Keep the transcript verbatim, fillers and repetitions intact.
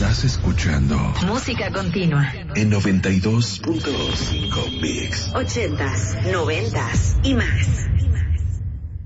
Estás escuchando Música Continua en noventa y dos punto cinco Mix. Ochentas, noventas y más.